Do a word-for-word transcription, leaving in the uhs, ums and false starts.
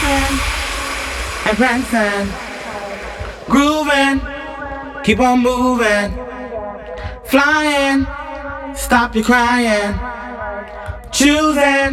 and prancing, grooving, keep on moving, flying, stop your crying, choosing